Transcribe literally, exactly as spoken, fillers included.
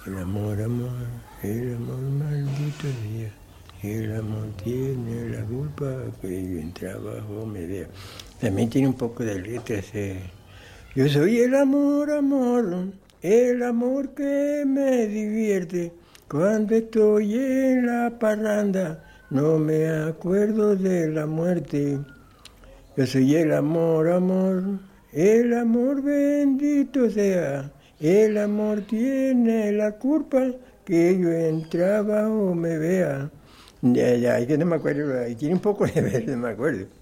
El amor, amor, el amor maldito día. El amor tiene la culpa que yo en trabajo me vea. También tiene un poco de letras. Eh. Yo soy el amor, amor, el amor que me divierte. Cuando estoy en la parranda, no me acuerdo de la muerte. Yo soy el amor, amor, el amor bendito sea. El amor tiene la culpa que yo en trabajo me vea. Ya, ya, que no me acuerdo, tiene un poco de verde, no me acuerdo.